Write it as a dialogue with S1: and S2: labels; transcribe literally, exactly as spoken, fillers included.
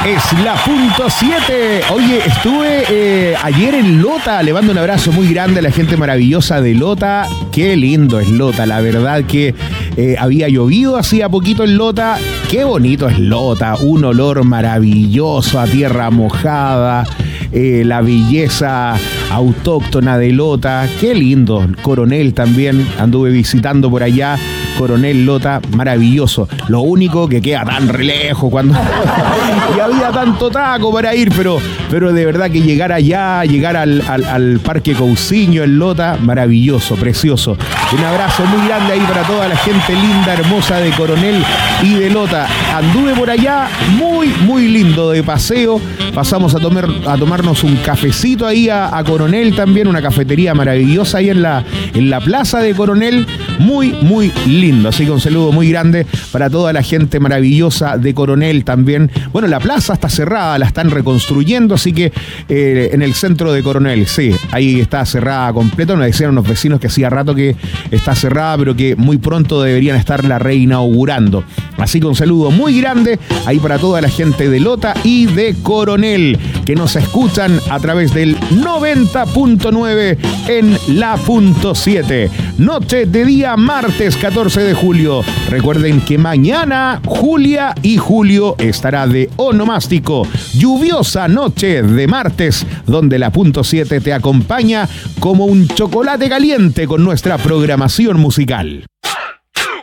S1: es la punto siete. Oye, estuve eh, ayer en Lota. Le mando un abrazo muy grande a la gente maravillosa de Lota. Qué lindo es Lota. La verdad que eh, había llovido hacía poquito en Lota. Qué bonito es Lota. Un olor maravilloso a tierra mojada. Eh, la belleza autóctona de Lota. Qué lindo. Coronel también. Anduve visitando por allá. Coronel, Lota, maravilloso. Lo único que queda tan re lejos cuando y había tanto taco para ir, pero, pero de verdad que llegar allá, llegar al, al, al Parque Cousiño en Lota, maravilloso, precioso. Un abrazo muy grande ahí para toda la gente linda, hermosa de Coronel y de Lota. Anduve por allá, muy, muy lindo de paseo. Pasamos a, tomar, a tomarnos un cafecito ahí a, a Coronel también, una cafetería maravillosa ahí en la, en la plaza de Coronel. Muy, muy lindo. Así que un saludo muy grande para toda la gente maravillosa de Coronel también. Bueno, la plaza está cerrada, la están reconstruyendo, así que eh, en el centro de Coronel, sí, ahí está cerrada completo. Nos decían unos vecinos que hacía rato que está cerrada, pero que muy pronto deberían estarla reinaugurando. Así que un saludo muy grande ahí para toda la gente de Lota y de Coronel, que nos escuchan a través del noventa punto nueve en la punto siete. Noche de día martes catorce de julio. Recuerden que mañana Julia y Julio estará de onomástico. Lluviosa noche de martes, donde la punto siete te acompaña como un chocolate caliente con nuestra programación musical.